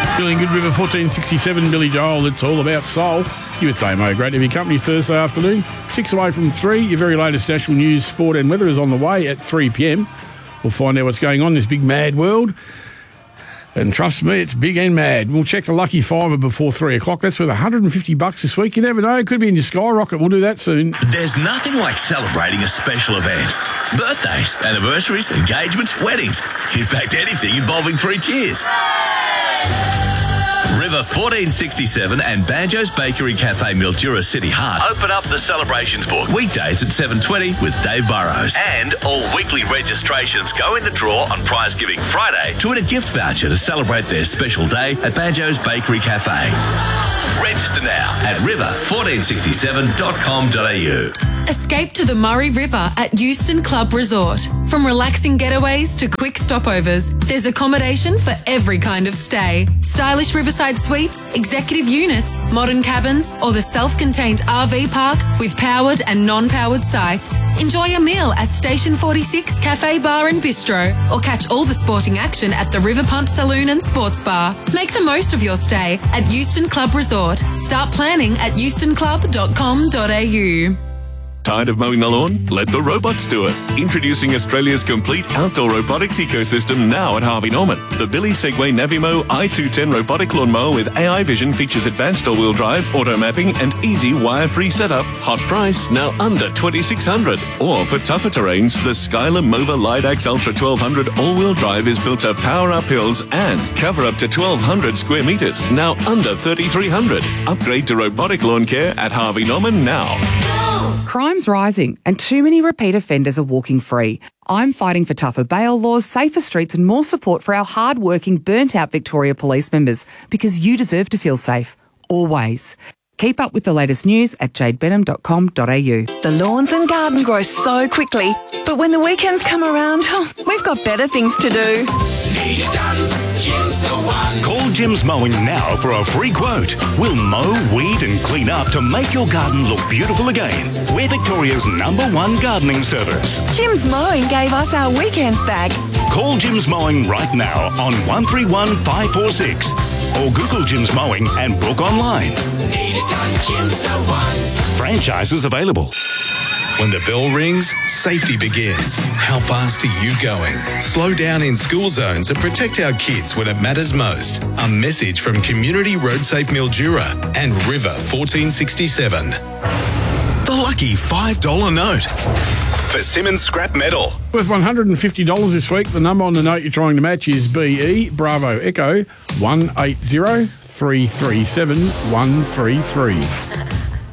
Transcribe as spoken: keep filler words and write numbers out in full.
Feeling good, River fourteen sixty-seven, Billy Joel, it's all about soul. You with Damo, great to have your company Thursday afternoon. Six away from three, your very latest national news, sport and weather is on the way at three p.m. We'll find out what's going on in this big mad world. And trust me, it's big and mad. We'll check the lucky fiver before three o'clock. That's worth one hundred fifty bucks this week. You never know, it could be in your skyrocket. We'll do that soon. There's nothing like celebrating a special event. Birthdays, anniversaries, engagements, weddings. In fact, anything involving three cheers. River fourteen sixty-seven and Banjo's Bakery Cafe Mildura City Heart open up the celebrations book weekdays at seven twenty with Dave Burrows. And all weekly registrations go in the draw on Prize Giving Friday to win a gift voucher to celebrate their special day at Banjo's Bakery Cafe. Register now at river fourteen sixty-seven dot com dot a u. Escape to the Murray River at Euston Club Resort. From relaxing getaways to quick stopovers, there's accommodation for every kind of stay. Stylish riverside suites, executive units, modern cabins, or the self-contained R V park with powered and non-powered sites. Enjoy a meal at Station forty-six Cafe Bar and Bistro, or catch all the sporting action at the River Punt Saloon and Sports Bar. Make the most of your stay at Euston Club Resort. Start planning at euston club dot com dot a u. Tired of mowing the lawn? Let the robots do it. Introducing Australia's complete outdoor robotics ecosystem now at Harvey Norman. The Billy Segway Navimo i two ten robotic lawnmower with A I vision features advanced all-wheel drive, auto mapping and easy wire-free setup. Hot price, now under twenty-six hundred dollars. Or for tougher terrains, the Skylar Mova Lidax Ultra twelve hundred all-wheel drive is built to power up hills and cover up to twelve hundred square metres, now under thirty-three hundred dollars. Upgrade to robotic lawn care at Harvey Norman now. Crime's rising and too many repeat offenders are walking free. I'm fighting for tougher bail laws, safer streets and more support for our hard-working, burnt-out Victoria police members because you deserve to feel safe. Always. Keep up with the latest news at jade benham dot com dot a u. The lawns and garden grow so quickly, but when the weekends come around, oh, we've got better things to do. Need it done, Jim's the one. Call Jim's Mowing now for a free quote. We'll mow, weed and clean up to make your garden look beautiful again. We're Victoria's number one gardening service. Jim's Mowing gave us our weekends back. Call Jim's Mowing right now on one three one five four six or Google Jim's Mowing and book online. Need it done, Jim's the one. Franchises available. When the bell rings, safety begins. How fast are you going? Slow down in school zones and protect our kids when it matters most. A message from Community Road Safe Mildura and River fourteen sixty-seven. The lucky five dollar note for Simmons Scrap Metal. Worth one hundred fifty dollars this week. The number on the note you're trying to match is B E Bravo Echo one eight zero three three seven one three three.